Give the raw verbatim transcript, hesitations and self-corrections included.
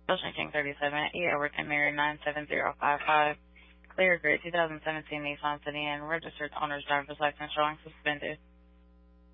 Ocean King thirty-seven, E Overton Mary nine seven zero five five. Clear Grid two thousand seventeen Nissan Sedan, registered owner's driver's license showing suspended.